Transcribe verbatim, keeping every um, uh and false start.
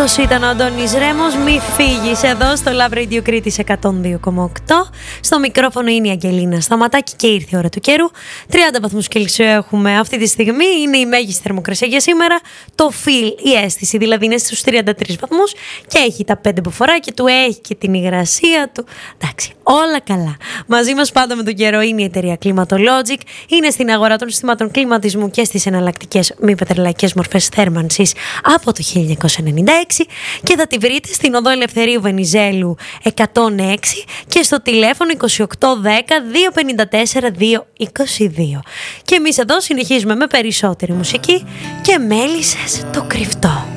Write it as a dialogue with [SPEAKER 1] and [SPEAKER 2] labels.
[SPEAKER 1] Αυτός ήταν ο Αντώνης Ρέμος. Μη φύγεις, εδώ στο Love Radio Κρήτης εκατόν δύο κόμμα οκτώ. Στο μικρόφωνο είναι η Αγγελίνα Σταματάκη και ήρθε η ώρα του καιρού. τριάντα βαθμούς Κελσίου έχουμε αυτή τη στιγμή. Είναι η μέγιστη θερμοκρασία για σήμερα. Το feel, η αίσθηση δηλαδή είναι στους τριάντα τρεις βαθμούς και έχει τα πέντε μποφοράκια του, έχει και την υγρασία του. Εντάξει, όλα καλά. Μαζί μας πάντα με τον καιρό είναι η εταιρεία Climatologic. Είναι στην αγορά των συστημάτων κλιματισμού και στις εναλλακτικές μη πετρελαϊκές μορφές θέρμανσης από το χίλια εννιακόσια ενενήντα έξι και θα τη βρείτε στην οδό Ελευθερίου Βενιζέλου εκατόν έξι και στο τηλέφωνο είκοσι οκτώ δέκα δύο πενήντα τέσσερα δύο είκοσι δύο. Και εμείς εδώ συνεχίζουμε με περισσότερη μουσική και μέλισσες το κρυφτό.